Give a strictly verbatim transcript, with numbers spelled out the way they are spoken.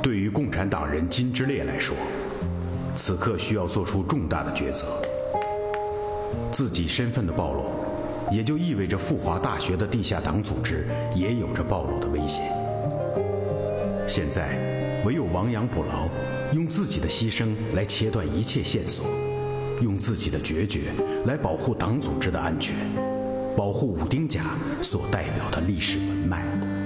对于共产党人金之烈来说，此刻需要做出重大的抉择。自己身份的暴露，也就意味着富华大学的地下党组织也有着暴露的危险。现在，唯有亡羊补牢，用自己的牺牲来切断一切线索，用自己的决绝来保护党组织的安全，保护武丁甲所代表的历史文脉。